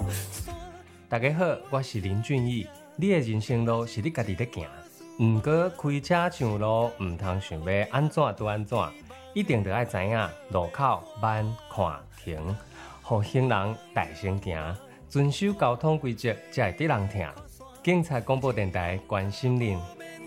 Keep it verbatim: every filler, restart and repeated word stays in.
大家好，我是林俊逸。你的人生路是你家己在行，毋过开车上路，毋通想要安怎就安怎，一定得爱知影路口慢看停，互行人大声行，遵守交通规则，才会得人听。警察广播电台关心您。